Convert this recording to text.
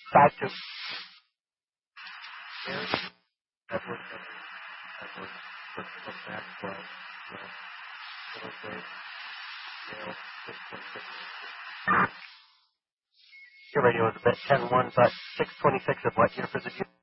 5-2. Your radio is a bit 10-1, but 626 of what year for the